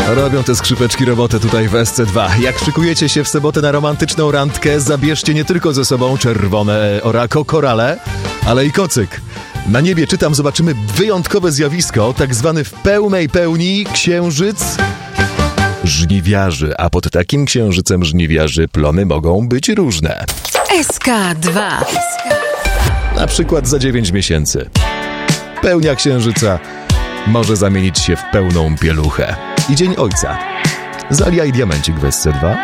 Robią te skrzypeczki robotę tutaj w SC2. Jak szykujecie się w sobotę na romantyczną randkę, zabierzcie nie tylko ze sobą czerwone orako korale, ale i kocyk. Na niebie, czytam, zobaczymy wyjątkowe zjawisko, tak zwany w pełnej pełni księżyc żniwiarzy. A pod takim księżycem żniwiarzy plony mogą być różne. SK2. Na przykład za 9 miesięcy. Pełnia księżyca może zamienić się w pełną pieluchę. I Dzień Ojca. Zalia i Diamencik w SC2.